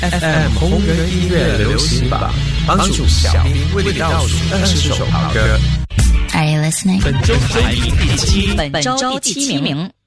FM 红人音乐流行榜，帮助小明为你倒数20首好歌。 Are you listening? 本周排名第7， 本周第7名。